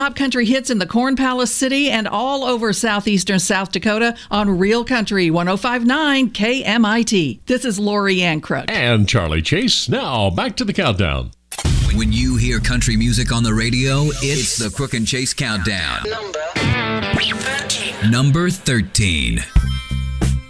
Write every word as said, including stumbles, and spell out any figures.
Top country hits in the Corn Palace City and all over southeastern South Dakota on Real Country one oh five point nine K M I T. This is Lori Ann Crook. And Charlie Chase. Now, back to the countdown. When you hear country music on the radio, it's the Crook and Chase Countdown. Number thirteen. Number thirteen.